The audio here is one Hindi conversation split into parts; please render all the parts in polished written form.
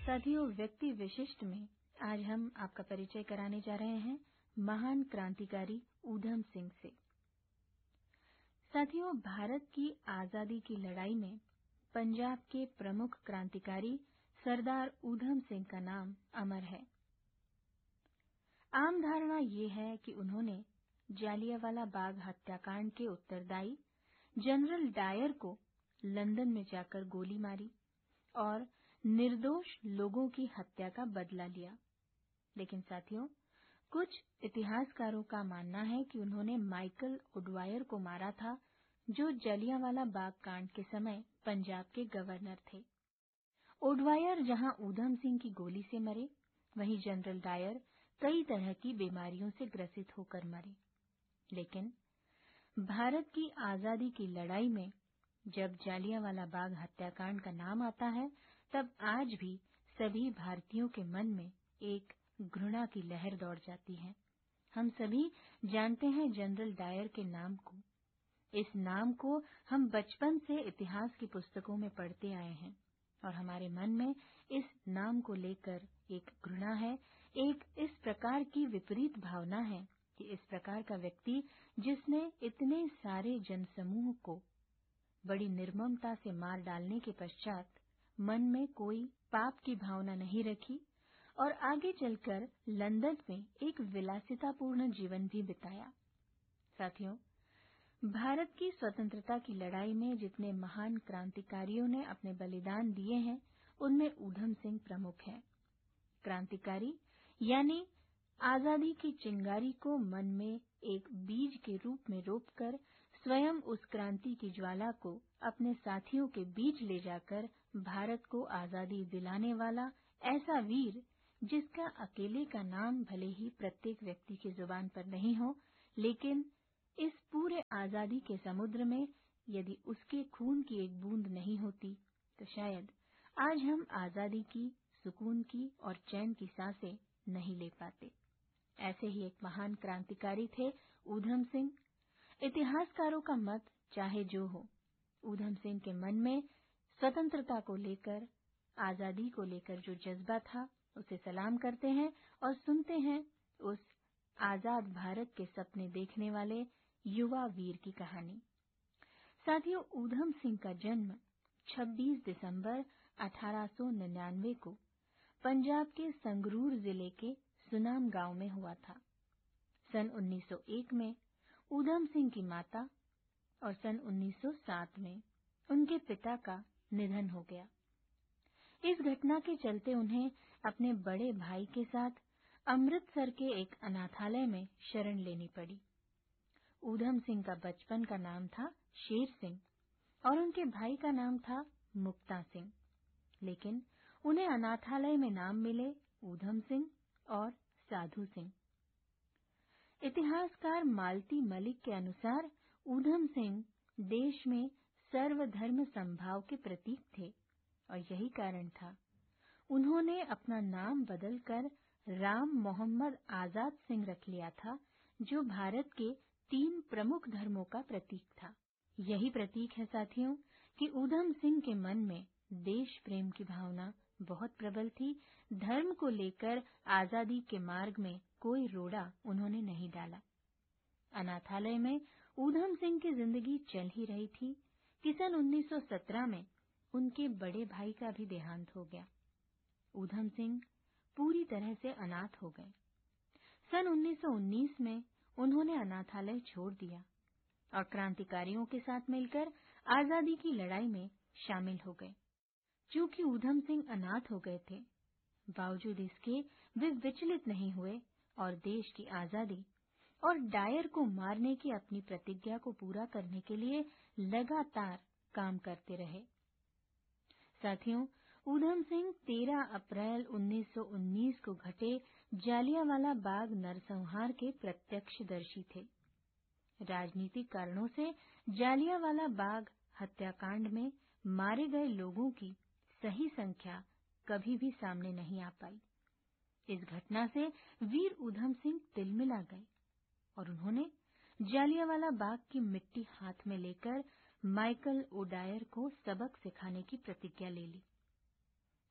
साथियों, व्यक्ति विशिष्ट में आज हम आपका परिचय कराने जा रहे हैं महान क्रांतिकारी ऊधम सिंह से। साथियों, भारत की आजादी की लड़ाई में पंजाब के प्रमुख क्रांतिकारी सरदार ऊधम सिंह का नाम अमर है। आम धारणा ये है कि उन्होंने जालियांवाला बाग हत्याकांड के उत्तरदायी जनरल डायर को लंदन में जाकर गोली मारी और निर्दोष लोगों की हत्या का बदला लिया। लेकिन साथियों, कुछ इतिहासकारों का मानना है कि उन्होंने माइकल ओडवायर को मारा था, जो जालियांवाला बाग कांड के समय पंजाब के गवर्नर थे। ओडवायर जहां ऊधम सिंह की गोली से मरे, वहीं जनरल डायर कई तरह की बीमारियों से ग्रसित होकर मरे। लेकिन भारत की आजादी की लड़ाई में जब जालियांवाला बाग हत्याकांड का नाम आता है, तब आज भी सभी भारतीयों के मन में एक घृणा की लहर दौड़ जाती है। हम सभी जानते हैं जनरल डायर के नाम को। इस नाम को हम बचपन से इतिहास की पुस्तकों में पढ़ते आए हैं और हमारे मन में इस नाम को लेकर एक घृणा है, एक इस प्रकार की विपरीत भावना है कि इस प्रकार का व्यक्ति जिसने इतने सारे जनसमूह को बड़ी निर्ममता से मार डालने के पश्चात मन में कोई पाप की भावना नहीं रखी और आगे चलकर लंदन में एक विलासितापूर्ण जीवन भी बिताया। साथियों, भारत की स्वतंत्रता की लड़ाई में जितने महान क्रांतिकारियों ने अपने बलिदान दिए हैं, उनमें ऊधम सिंह प्रमुख हैं। क्रांतिकारी यानी आजादी की चिंगारी को मन में एक बीज के रूप में रोपकर स्वयं उस क्रांति की ज्वाला को अपने साथियों के बीच ले जाकर भारत को आजादी दिलाने वाला ऐसा वीर, जिसका अकेले का नाम भले ही प्रत्येक व्यक्ति की जुबान पर नहीं हो, लेकिन इस पूरे आजादी के समुद्र में यदि उसके खून की एक बूंद नहीं होती, तो शायद आज हम आजादी की, सुकून की और चैन की सांसें नहीं ले पाते। ऐसे ही एक महान क्रांतिकारी थे ऊधम सिंह। इतिहासकारों का मत चाहे जो हो, ऊधम सिंह के मन में स्वतंत्रता को लेकर, आजादी को लेकर जो जज्बा था, उसे सलाम करते हैं और सुनते हैं उस आजाद भारत के सपने देखने वाले युवा वीर की कहानी। साथियों, ऊधम सिंह का जन्म 26 दिसंबर 1899 को पंजाब के संगरूर जिले के सुनाम गांव में हुआ था। सन 1901 में ऊधम सिंह की माता और सन 1907 में उनके पिता का निधन हो गया। इस घटना के चलते उन्हें अपने बड़े भाई के साथ अमृतसर के एक अनाथालय में शरण लेनी पड़ी। ऊधम सिंह का बचपन का नाम था शेर सिंह और उनके भाई का नाम था मुक्ता सिंह, लेकिन उन्हें अनाथालय में नाम मिले ऊधम सिंह और साधु सिंह। इतिहासकार मालती मलिक के अनुसार ऊधम सिंह देश में सर्वधर्म संभाव के प्रतीक थे और यही कारण था उन्होंने अपना नाम बदलकर राम मोहम्मद आजाद सिंह रख लिया था, जो भारत के 3 प्रमुख धर्मों का प्रतीक था। यही प्रतीक है साथियों कि ऊधम सिंह के मन में देश प्रेम की भावना बहुत प्रबल थी। धर्म को लेकर आजादी के मार्ग में कोई रोड़ा उन्होंने नहीं डाला। अनाथालय में ऊधम सिंह की जिंदगी चल ही रही थी कि सन 1917 में उनके बड़े भाई का भी देहांत हो गया। ऊधम सिंह पूरी तरह से अनाथ हो गए। सन 1919 में उन्होंने अनाथालय छोड़ दिया और क्रांतिकारियों के साथ मिलकर आजादी की लड़ाई में शामिल हो गए। चूंकि ऊधम सिंह अनाथ हो गए थे, बावजूद इसके वे विचलित नहीं हुए और देश की आजादी और डायर को मारने की अपनी प्रतिज्ञा को पूरा करने के लिए लगातार काम करते रहे। साथियों, ऊधम सिंह 13 अप्रैल 1919 को घटे जालियांवाला बाग नरसंहार के प्रत्यक्षदर्शी थे। राजनीतिक कारणों से जालियांवाला बाग हत्याकांड में मारे गए लोगों की सही संख्या कभी भी सामने नहीं आ पाई। इस घटना से वीर ऊधम सिंह तिलमिला गए और उन्होंने जालियांवाला बाग की मिट्टी हाथ में लेकर माइकल ओडायर को सबक सिखाने की प्रतिज्ञा ले ली।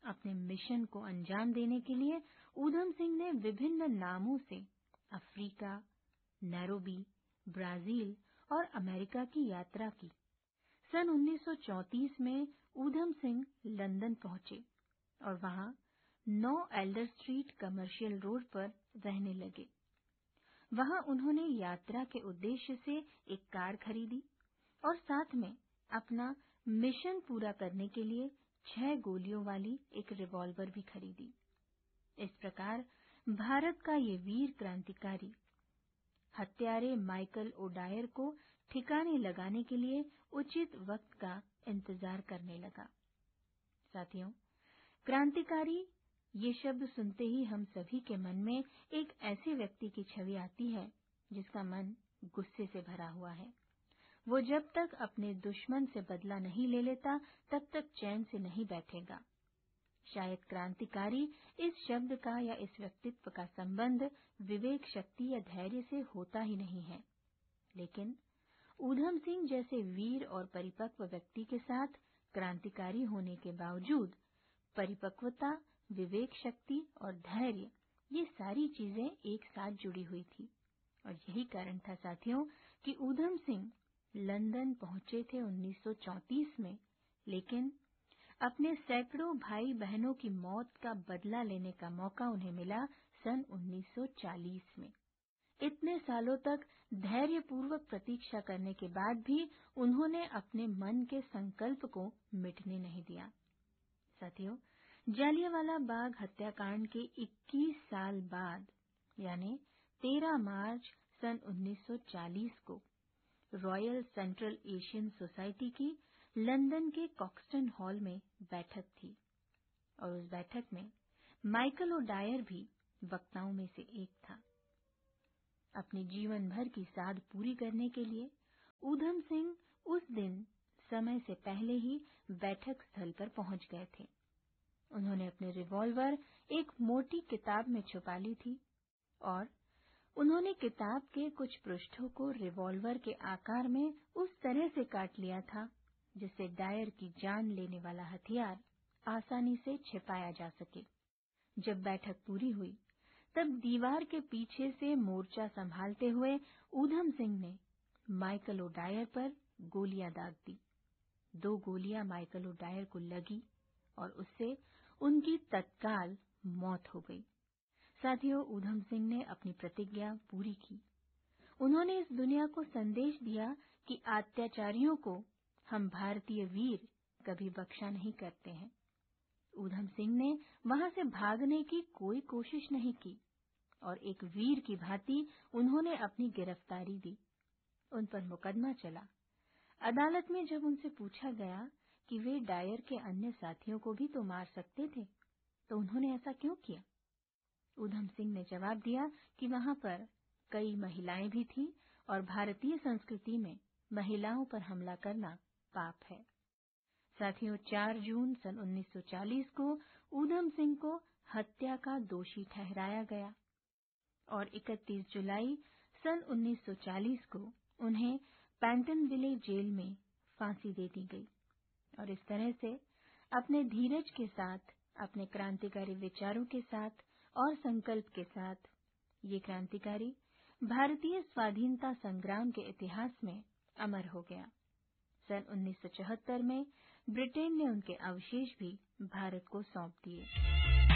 अपने मिशन को अंजाम देने के लिए ऊधम सिंह ने विभिन्न नामों से अफ्रीका, नैरोबी, ब्राजील और अमेरिका की यात्रा की। सन 1934 में ऊधम सिंह लंदन पहुंचे और वहां 9 एल्डर स्ट्रीट कमर्शियल रोड पर रहने लगे। वहां उन्होंने यात्रा के उद्देश्य से एक कार खरीदी और साथ में अपना मिशन पूरा करने के लिए 6 गोलियों वाली एक रिवॉल्वर भी खरीदी। इस प्रकार भारत का ये वीर क्रांतिकारी हत्यारे माइकल ओडायर को ठिकाने लगाने के लिए उचित वक्त का इंतजार करने लगा। साथियों, क्रांतिकारी ये शब्द सुनते ही हम सभी के मन में एक ऐसे व्यक्ति की छवि आती है जिसका मन गुस्से से भरा हुआ है। वो जब तक अपने दुश्मन से बदला नहीं ले लेता तब तक चैन से नहीं बैठेगा। शायद क्रांतिकारी इस शब्द का या इस व्यक्तित्व का संबंध विवेक शक्ति या धैर्य से होता ही नहीं है, लेकिन ऊधम सिंह जैसे वीर और परिपक्व व्यक्ति के साथ क्रांतिकारी होने के बावजूद परिपक्वता, विवेक शक्ति और धैर्य ये सारी चीजें एक साथ जुड़ी हुई थी। और यही कारण था साथियों कि ऊधम सिंह लंदन पहुंचे थे 1934 में, लेकिन अपने सैकड़ों भाई बहनों की मौत का बदला लेने का मौका उन्हें मिला सन 1940 में। इतने सालों तक धैर्यपूर्वक प्रतीक्षा करने के बाद भी उन्होंने अपने मन के संकल्प को मिटने नहीं दिया। साथियों, जालियांवाला बाग हत्याकांड के 21 साल बाद यानी 13 मार्च सन 1940 को रॉयल सेंट्रल एशियन सोसाइटी की लंदन के कॉक्सटन हॉल में बैठक थी और उस बैठक में माइकल ओडायर भी वक्ताओं में से एक था। अपने जीवन भर की साध पूरी करने के लिए ऊधम सिंह उस दिन समय से पहले ही बैठक स्थल पर पहुंच गए थे। उन्होंने अपने रिवॉल्वर एक मोटी किताब में छुपा ली थी और उन्होंने किताब के कुछ पृष्ठों को रिवॉल्वर के आकार में उस तरह से काट लिया था जिससे डायर की जान लेने वाला हथियार आसानी से छिपाया जा सके। जब बैठक पूरी हुई तब दीवार के पीछे से मोर्चा संभालते हुए ऊधम सिंह ने माइकल ओडायर पर गोलियां दाग दी। 2 गोलियां माइकल ओडायर को लगी और उससे उनकी तत्काल मौत हो गई। साथियों, ऊधम सिंह ने अपनी प्रतिज्ञा पूरी की। उन्होंने इस दुनिया को संदेश दिया कि अत्याचारियों को हम भारतीय वीर कभी बख्शा नहीं करते हैं। ऊधम सिंह ने वहां से भागने की कोई कोशिश नहीं की और एक वीर की भांति उन्होंने अपनी गिरफ्तारी दी। उन पर मुकदमा चला। अदालत में जब उनसे पूछा गया कि वे डायर के अन्य साथियों को भी तो मार सकते थे, तो उन्होंने ऐसा क्यों किया? ऊधम सिंह ने जवाब दिया कि वहां पर कई महिलाएं भी थीं और भारतीय संस्कृति में महिलाओं पर हमला करना पाप है। साथियों, 4 जून सन 1940 को ऊधम सिंह को हत्या का दोषी ठहराया गया और 31 जुलाई सन 1940 को उन्हें पैंटनविले जेल में फांसी दे दी गई। और इस तरह से अपने धीरज के साथ, अपने क्रांतिकारी विचारों के साथ और संकल्प के साथ ये क्रांतिकारी भारतीय स्वाधीनता संग्राम के इतिहास में अमर हो गया। सन 1974 में ब्रिटेन ने उनके अवशेष भी भारत को सौंप दिए।